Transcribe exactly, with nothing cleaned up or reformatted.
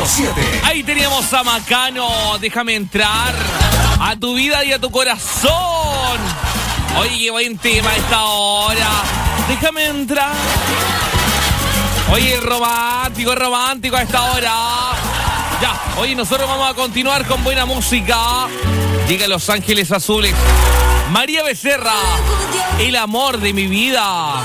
siete. Ahí teníamos a Macano. Déjame entrar a tu vida y a tu corazón. Oye, qué buen tema a esta hora. Déjame entrar. Oye, romántico, romántico a esta hora. Ya, oye, nosotros vamos a continuar con buena música. Llega Los Ángeles Azules. María Becerra, el amor de mi vida.